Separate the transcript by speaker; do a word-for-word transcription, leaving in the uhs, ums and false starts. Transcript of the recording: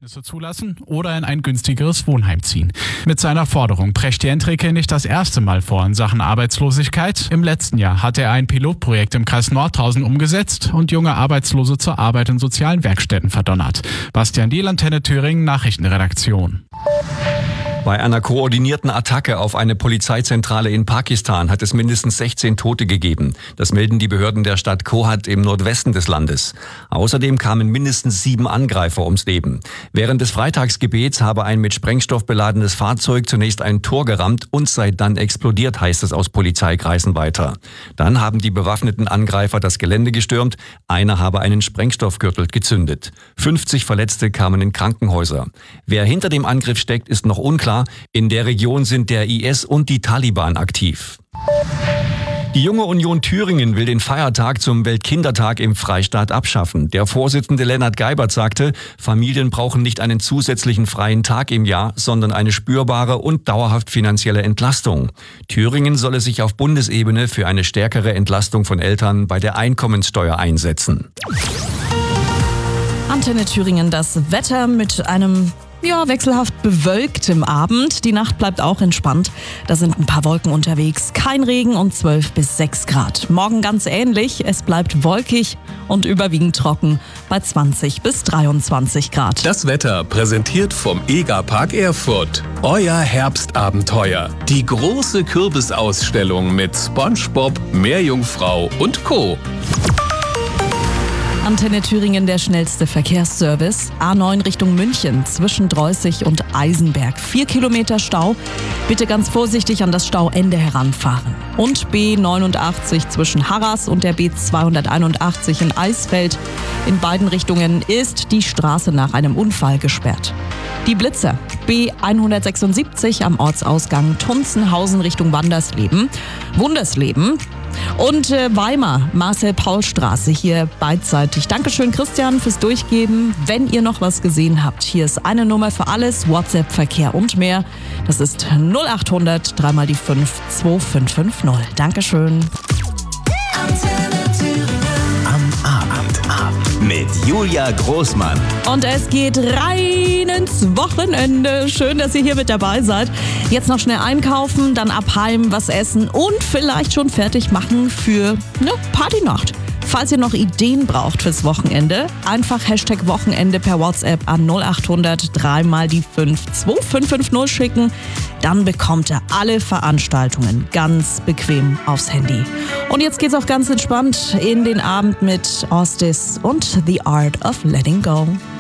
Speaker 1: zulassen oder in ein günstigeres Wohnheim ziehen. Mit seiner Forderung prescht Jens Ricke nicht das erste Mal vor in Sachen Arbeitslosigkeit. Im letzten Jahr hatte er ein Pilotprojekt im Kreis Nordhausen umgesetzt und junge Arbeitslose zur Arbeit in sozialen Werkstätten verdonnert. Bastian Diel, Antenne Thüringen, Nachrichtenredaktion.
Speaker 2: Bei einer koordinierten Attacke auf eine Polizeizentrale in Pakistan hat es mindestens sechzehn Tote gegeben. Das melden die Behörden der Stadt Kohat im Nordwesten des Landes. Außerdem kamen mindestens sieben Angreifer ums Leben. Während des Freitagsgebets habe ein mit Sprengstoff beladenes Fahrzeug zunächst ein Tor gerammt und sei dann explodiert, heißt es aus Polizeikreisen weiter. Dann haben die bewaffneten Angreifer das Gelände gestürmt. Einer habe einen Sprengstoffgürtel gezündet. fünfzig Verletzte kamen in Krankenhäuser. Wer hinter dem Angriff steckt, ist noch unklar. In der Region sind der I S und die Taliban aktiv. Die Junge Union Thüringen will den Feiertag zum Weltkindertag im Freistaat abschaffen. Der Vorsitzende Lennart Geibert sagte, Familien brauchen nicht einen zusätzlichen freien Tag im Jahr, sondern eine spürbare und dauerhaft finanzielle Entlastung. Thüringen solle sich auf Bundesebene für eine stärkere Entlastung von Eltern bei der Einkommenssteuer einsetzen.
Speaker 3: Antenne Thüringen, das Wetter mit einem Ja, wechselhaft bewölktem Abend. Die Nacht bleibt auch entspannt. Da sind ein paar Wolken unterwegs. Kein Regen und zwölf bis sechs Grad. Morgen ganz ähnlich. Es bleibt wolkig und überwiegend trocken bei zwanzig bis dreiundzwanzig Grad.
Speaker 4: Das Wetter präsentiert vom Egerpark Erfurt. Euer Herbstabenteuer. Die große Kürbisausstellung mit SpongeBob, Meerjungfrau und Co.
Speaker 3: Antenne Thüringen, der schnellste Verkehrsservice. A neun Richtung München zwischen Dreußig und Eisenberg. Vier Kilometer Stau. Bitte ganz vorsichtig an das Stauende heranfahren. Und B neunundachtzig zwischen Harras und der B zweihunderteinundachtzig in Eisfeld. In beiden Richtungen ist die Straße nach einem Unfall gesperrt. Die Blitzer. B hundertsechsundsiebzig am Ortsausgang Tunzenhausen Richtung Wandersleben. Wundersleben. Und äh, Weimar, Marcel-Paul-Straße hier beidseitig. Dankeschön, Christian, fürs Durchgeben. Wenn ihr noch was gesehen habt, hier ist eine Nummer für alles, WhatsApp, Verkehr und mehr. Das ist null acht hundert, dreimal die fünf, zwei fünf fünf null. Dankeschön.
Speaker 5: Am Abend, Abend mit Julia Großmann.
Speaker 3: Und es geht rein ins Wochenende. Schön, dass ihr hier mit dabei seid. Jetzt noch schnell einkaufen, dann ab heim was essen und vielleicht schon fertig machen für eine Partynacht. Falls ihr noch Ideen braucht fürs Wochenende, einfach Hashtag Wochenende per WhatsApp an null acht hundert, dreimal die fünf, zwei fünf fünf null schicken. Dann bekommt ihr alle Veranstaltungen ganz bequem aufs Handy. Und jetzt geht's auch ganz entspannt in den Abend mit Ostis und The Art of Letting Go.